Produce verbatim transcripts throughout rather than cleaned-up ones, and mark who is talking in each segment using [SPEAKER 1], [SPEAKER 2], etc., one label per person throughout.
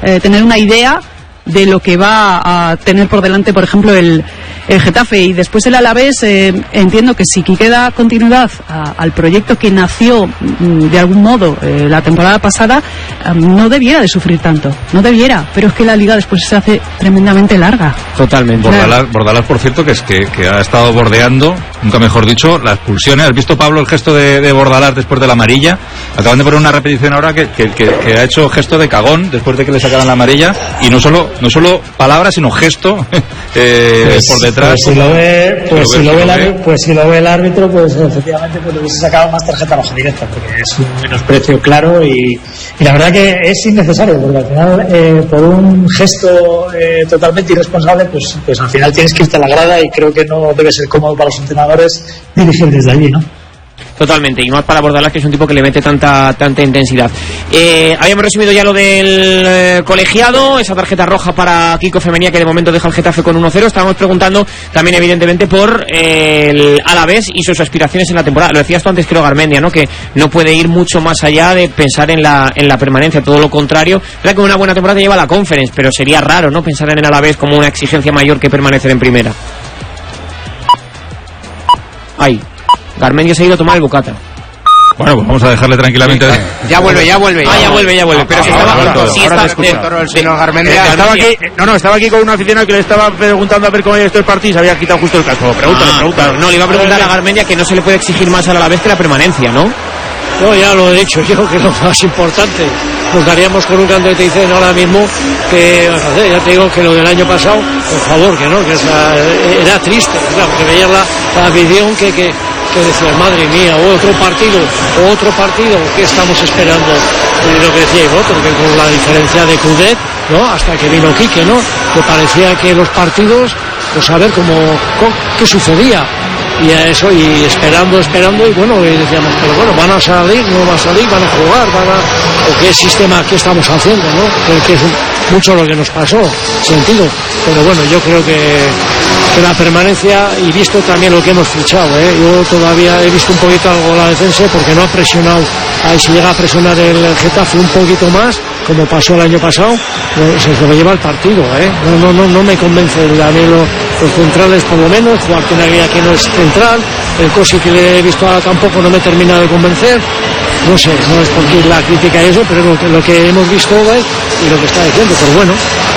[SPEAKER 1] eh, tener una idea de lo que va a tener por delante, por ejemplo, el, el Getafe. Y después el Alavés, eh, entiendo que si queda continuidad a, al proyecto que nació mm, de algún modo eh, la temporada pasada, eh, no debiera de sufrir tanto, no debiera, pero es que la liga después se hace tremendamente larga.
[SPEAKER 2] Totalmente.
[SPEAKER 3] Bordalás, Bordalás por cierto, que es que, que ha estado bordeando, nunca mejor dicho, las expulsiones. ¿Has visto, Pablo, el gesto de, de Bordalás después de la amarilla? Acaban de poner una repetición ahora que, que, que, que ha hecho gesto de cagón después de que le sacaran la amarilla, y no solo no solo palabras, sino gesto eh,
[SPEAKER 4] pues,
[SPEAKER 3] por detrás.
[SPEAKER 4] Pues si lo ve, pues si lo ve, el árbitro,
[SPEAKER 3] ve.
[SPEAKER 4] pues si lo ve el árbitro, pues efectivamente pues le hubiese sacado más tarjeta roja directa, porque es un menosprecio claro y, y la verdad que es innecesario, porque al final eh, por un gesto eh, totalmente irresponsable, pues, pues al final tienes que irte a la grada y creo que no debe ser cómodo para los entrenadores dirigir desde allí, ¿no?
[SPEAKER 2] Totalmente, y más para Bordalás, que es un tipo que le mete tanta tanta intensidad. Eh, habíamos resumido ya lo del eh, colegiado, esa tarjeta roja para Kiko Femenía, que de momento deja el Getafe con uno cero. Estábamos preguntando también, evidentemente, por eh, el Alavés y sus aspiraciones en la temporada. Lo decías tú antes, creo, Garmendia, ¿no? Que no puede ir mucho más allá de pensar en la en la permanencia, todo lo contrario. Es verdad que una buena temporada lleva la Conference, pero sería raro, ¿no? Pensar en el Alavés como una exigencia mayor que permanecer en primera. Ahí. Garmendia se ha ido a tomar el bocata.
[SPEAKER 3] Bueno, pues vamos a dejarle tranquilamente.
[SPEAKER 2] Sí, ya vuelve, ya vuelve. Ah, ya vuelve, ya vuelve. Pero si estaba,
[SPEAKER 5] ahora,
[SPEAKER 2] si
[SPEAKER 5] ahora
[SPEAKER 2] está,
[SPEAKER 5] te escucho.
[SPEAKER 2] el señor Garmendia.
[SPEAKER 5] Eh, estaba aquí, no, no, estaba aquí con un aficionado que le estaba preguntando a ver cómo había visto el partido y se había quitado justo el casco. Pregúntale,
[SPEAKER 2] ah,
[SPEAKER 5] pregúntale.
[SPEAKER 2] No, le iba a preguntar a Garmendia que no se le puede exigir más a la vez que la permanencia, ¿no?
[SPEAKER 6] No, ya lo he dicho yo, que es lo más importante. Nos daríamos con un canto que te dicen ahora mismo que, ya te digo que lo del año pasado, por favor, que no, que esa, era triste, claro, porque veías la, la afición que, que, que decía, madre mía, otro partido, otro partido, ¿qué estamos esperando? Y lo que decía otro, que con la diferencia de Coudet, ¿no? Hasta que vino Quique, ¿no? Que parecía que los partidos, pues a ver cómo, cómo qué sucedía. Y a eso, y esperando, esperando, y bueno, y decíamos, pero bueno, van a salir, no van a salir, van a jugar, van a... o qué sistema, qué estamos haciendo, ¿no? Que es mucho lo que nos pasó, sentido. Pero bueno, yo creo que, que la permanencia, y visto también lo que hemos fichado, ¿eh? Yo todavía he visto un poquito algo la defensa, porque no ha presionado, ahí si llega a presionar el Getafe un poquito más, como pasó el año pasado, pues se lo lleva el partido, ¿eh? No, no, no, no me convence a mí lo, los centrales, por lo menos, jugar con alguien que no es central, el Cosi que le he visto ahora tampoco no me termina de convencer, no sé, no es porque la crítica y eso, pero lo que, lo que hemos visto hoy y lo que está diciendo, pero bueno,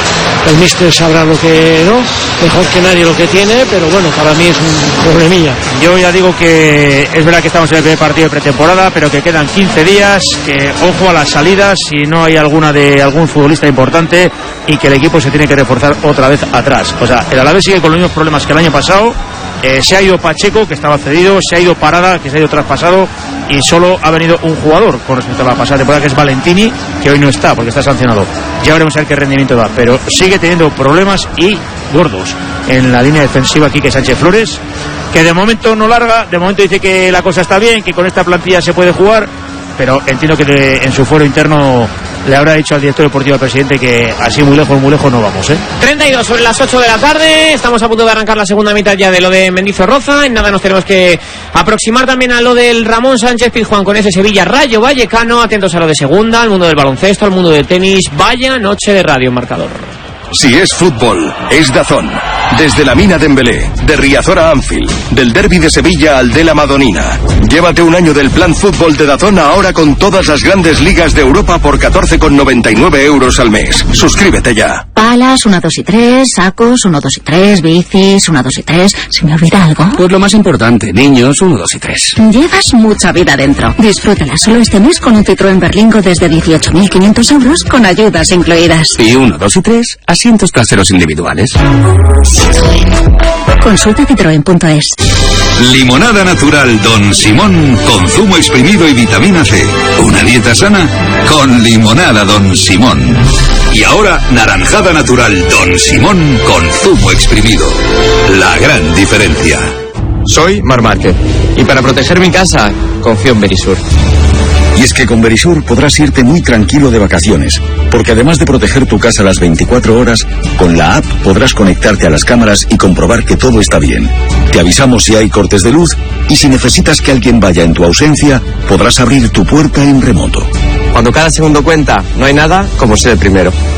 [SPEAKER 6] el míster sabrá lo que no, mejor que nadie lo que tiene, pero bueno, para mí es un problemilla.
[SPEAKER 5] Yo ya digo que es verdad que estamos en el primer partido de pretemporada, pero que quedan quince días, que ojo a las salidas si no hay alguna de algún futbolista importante, y que el equipo se tiene que reforzar otra vez atrás. O sea, el Alavés sigue con los mismos problemas que el año pasado. Eh, se ha ido Pacheco, que estaba cedido, se ha ido Parada, que se ha ido traspasado, y solo ha venido un jugador con respecto a la pasada temporada, que es Valentini, que hoy no está porque está sancionado. Ya veremos a ver qué rendimiento da, pero sigue teniendo problemas y gordos en la línea defensiva Quique Sánchez Flores, que de momento no larga, de momento dice que la cosa está bien, que con esta plantilla se puede jugar, pero entiendo que de, en su fuero interno le habrá dicho al director deportivo, al presidente, que así muy lejos, muy lejos no vamos, ¿eh?
[SPEAKER 2] treinta y dos sobre las ocho de la tarde, estamos a punto de arrancar la segunda mitad ya de lo de Mendizorroza. En nada nos tenemos que aproximar también a lo del Ramón Sánchez Pizjuán con ese Sevilla Rayo Vallecano. Atentos a lo de segunda, al mundo del baloncesto, al mundo del tenis. Vaya noche de radio, marcador.
[SPEAKER 7] Si es fútbol, es DAZN. Desde la Mina Dembélé, de Riazor a Anfield, del derbi de Sevilla al de la Madonina. Llévate un año del plan fútbol de DAZN ahora con todas las grandes ligas de Europa por catorce con noventa y nueve euros al mes. Suscríbete ya.
[SPEAKER 8] Palas, uno, dos y tres, sacos, uno, dos y tres, bicis, uno, dos y tres. ¿Se me olvida algo?
[SPEAKER 9] Pues lo más importante, niños, uno, dos y tres.
[SPEAKER 8] Llevas mucha vida dentro. Disfrútala solo este mes con un Citroën Berlingo desde dieciocho mil quinientos euros con ayudas incluidas.
[SPEAKER 9] Y uno, dos y tres, asientos traseros individuales.
[SPEAKER 8] Citroën. Consulta citroen punto es.
[SPEAKER 10] Limonada natural Don Simón con zumo exprimido y vitamina C. Una dieta sana con limonada Don Simón. Y ahora naranjada natural Don Simón con zumo exprimido. La gran diferencia.
[SPEAKER 11] Soy Mar Márquez y para proteger mi casa confío en Verisur.
[SPEAKER 7] Y es que con Verisur podrás irte muy tranquilo de vacaciones, porque además de proteger tu casa las veinticuatro horas, con la app podrás conectarte a las cámaras y comprobar que todo está bien. Te avisamos si hay cortes de luz y si necesitas que alguien vaya en tu ausencia, podrás abrir tu puerta en remoto.
[SPEAKER 11] Cuando cada segundo cuenta, no hay nada como ser el primero.